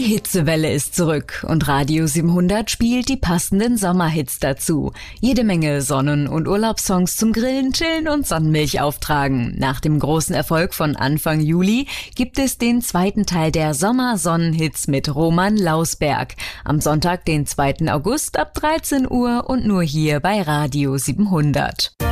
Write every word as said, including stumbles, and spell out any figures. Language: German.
Hitzewelle ist zurück und Radio siebenhundert spielt die passenden Sommerhits dazu. Jede Menge Sonnen- und Urlaubssongs zum Grillen, Chillen und Sonnenmilch auftragen. Nach dem großen Erfolg von Anfang Juli gibt es den zweiten Teil der Sommer-Sonnenhits mit Roman Lausberg. Am Sonntag, den zweiten August ab dreizehn Uhr und nur hier bei Radio siebenhundert.